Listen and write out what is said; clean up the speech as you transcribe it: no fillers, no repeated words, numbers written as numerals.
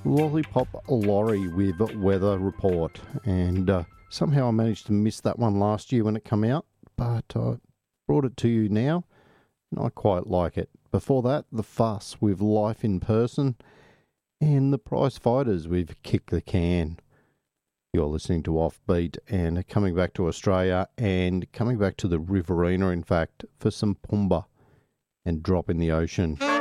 Lollipop Lorry with Weather Report, and somehow I managed to miss that one last year when it came out, but I brought it to you now, and I quite like it. Before that, The Fuss with Life in Person, and The Prize Fighters with Kick the Can. You're listening to Offbeat, and coming back to Australia, and coming back to the Riverina, in fact, for some Pumbaa and Drop in the Ocean.